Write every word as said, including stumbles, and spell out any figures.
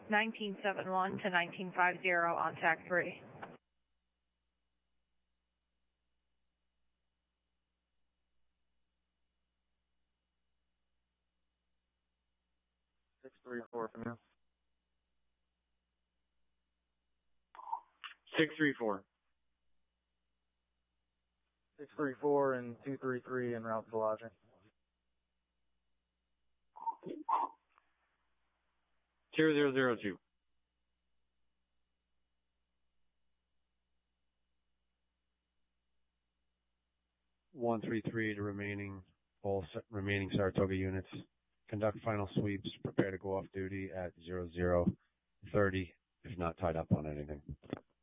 nineteen seventy-one to nineteen fifty on TAC three. six three four for now. six three four. six three four and two three three en route to lodging. zero zero zero two. one three three to remaining, all remaining Saratoga units. Conduct final sweeps. Prepare to go off duty at zero zero thirty if not tied up on anything.